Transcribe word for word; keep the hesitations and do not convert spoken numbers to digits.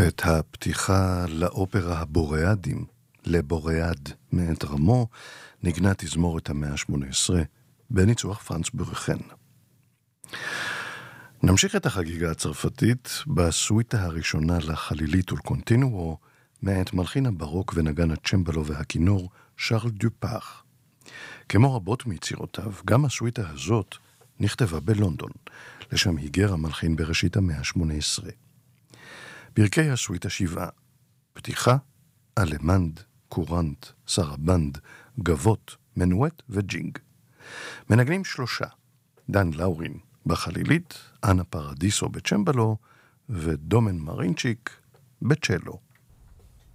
את הפתיחה לאופרה הבוריאדים, לבוריאד מאת רמו, נגנה תזמורת המאה ה-שמונה עשרה, בניצוח פרנץ בורחן. נמשיך את החגיגה הצרפתית בסוויטה הראשונה לחלילית ולקונטינואו, מאת מלחין הברוק ונגן הצ'מבלו והכינור שרל דופאר. כמו רבות מיצירותיו, גם הסוויטה הזאת נכתבה בלונדון, לשם היגר המלחין בראשית המאה ה-שמונה עשרה. פרקי הסוויטה שבעה, פתיחה, אלמנד, קורנט, סרבנד, גבות, מנואט וג'ינג. מנגנים שלושה, דן לאורין בחלילית, אנה פרדיסו בצ'מבלו ודומן מרינצ'יק בצ'לו.